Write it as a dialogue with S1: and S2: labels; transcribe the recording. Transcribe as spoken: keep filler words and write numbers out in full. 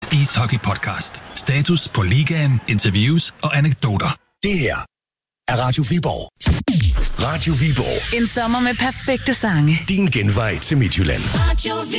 S1: ishockey-podcast. Status på ligaen, interviews og anekdoter.
S2: Det her er Radio Viborg. Radio Viborg.
S3: En sommer med perfekte sange.
S2: Din genvej til Midtjylland.
S4: Radio